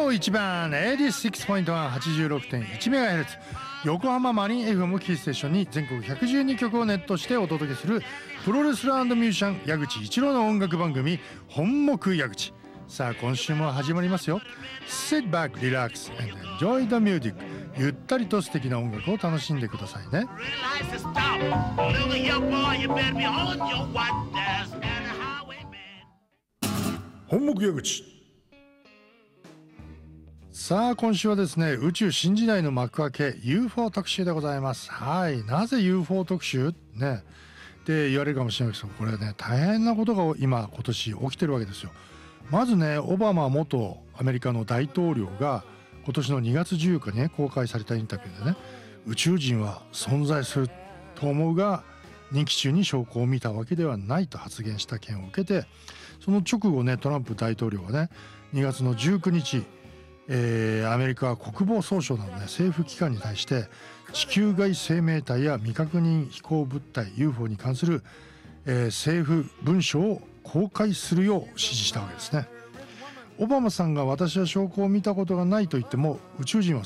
を1番 86.1MHz 横浜マリン FM キーステーションに全国112曲をネットしてお届けするプロレスラー&ミュージシャン矢口一郎の音楽番組本目矢口。さあ今週も始まりますよ。 Sit back, relax and enjoy the music。 ゆったりと素敵な音楽を楽しんでくださいね。本目矢口。さあ今週はですね、宇宙新時代の幕開け UFO 特集でございます。はい、なぜ UFO 特集ねって言われるかもしれないですけど、これはね大変なことが今年起きてるわけですよ。まずね、オバマ元アメリカの大統領が今年の2月14日に、ね、公開されたインタビューでね、宇宙人は存在すると思うが任期中に証拠を見たわけではないと発言した件を受けて、その直後ね、トランプ大統領はね2月の19日アメリカ国防総省など、ね、政府機関に対して地球外生命体や未確認飛行物体 UFO に関する、政府文書を公開するよう指示したわけですね。オバマさんが私は証拠を見たことがないと言っても宇宙人は